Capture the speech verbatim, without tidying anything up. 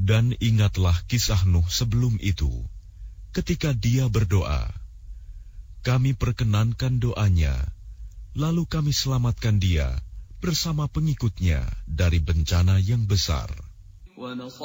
Dan ingatlah kisah Nuh sebelum itu, ketika dia berdoa. Kami perkenankan doanya, lalu kami selamatkan dia bersama pengikutnya dari bencana yang besar.